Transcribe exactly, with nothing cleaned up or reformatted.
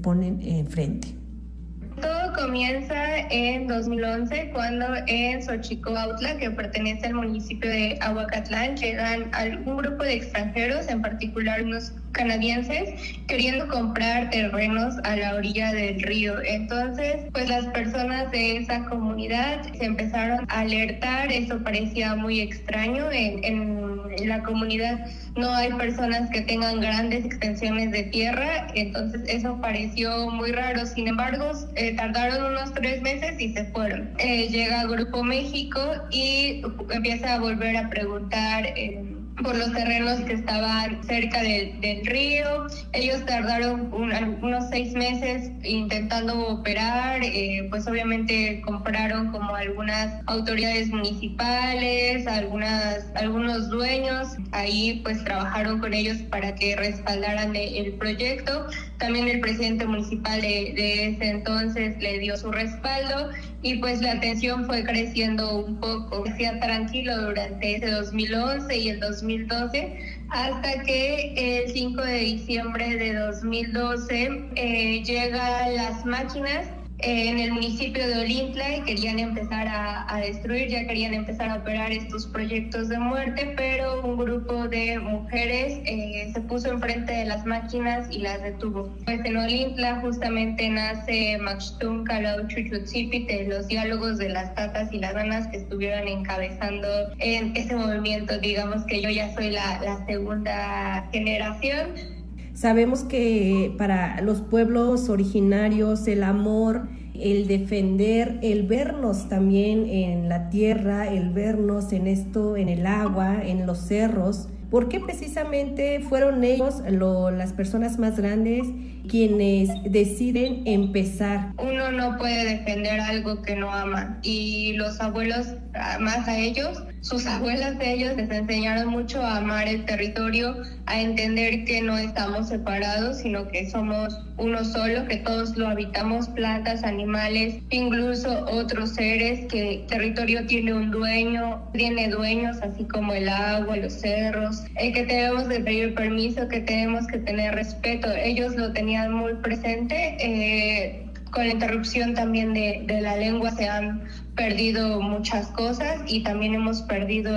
ponen enfrente. Todo comienza en dos mil once cuando en Xochicoautla, que pertenece al municipio de Ahuacatlán, llegan algún grupo de extranjeros, en particular unos canadienses, queriendo comprar terrenos a la orilla del río. Entonces, pues las personas de esa comunidad se empezaron a alertar. Eso parecía muy extraño. En, en la comunidad no hay personas que tengan grandes extensiones de tierra, entonces eso pareció muy raro. Sin embargo, eh, tardaron unos tres meses y se fueron. Eh, llega Grupo México y empieza a volver a preguntar eh, por los terrenos que estaban cerca del, del río. Ellos tardaron un, unos seis meses intentando operar, eh, pues obviamente compraron como algunas autoridades municipales, algunas, algunos dueños, ahí pues trabajaron con ellos para que respaldaran el proyecto. También el presidente municipal de, de ese entonces le dio su respaldo y pues la tensión fue creciendo un poco. Decía tranquilo durante ese dos mil once y el dos mil doce, hasta que el cinco de diciembre de dos mil doce eh, llegan las máquinas eh, en el municipio de Olintla y querían empezar a, a destruir, ya querían empezar a operar estos proyectos de muerte, pero un grupo de mujeres eh, se puso enfrente de las máquinas y las detuvo. Pues en Olintla justamente nace Maxtún Kalau Chuchutzipit, de los diálogos de las tatas y las nanas que estuvieron encabezando en ese movimiento. Digamos que yo ya soy la, la segunda generación. Sabemos que para los pueblos originarios el amor, el defender, el vernos también en la tierra, el vernos en esto, en el agua, en los cerros, ¿por qué precisamente fueron ellos, lo, las personas más grandes, quienes deciden empezar? Uno no puede defender algo que no ama, y los abuelos, más a ellos, sus abuelas de ellos les enseñaron mucho a amar el territorio, a entender que no estamos separados, sino que somos uno solo, que todos lo habitamos, plantas, animales, incluso otros seres, que el territorio tiene un dueño, tiene dueños, así como el agua, los cerros, eh, que tenemos que pedir permiso, que tenemos que tener respeto. Ellos lo tenían muy presente. Eh, con la interrupción también de, de la lengua se han perdido muchas cosas y también hemos perdido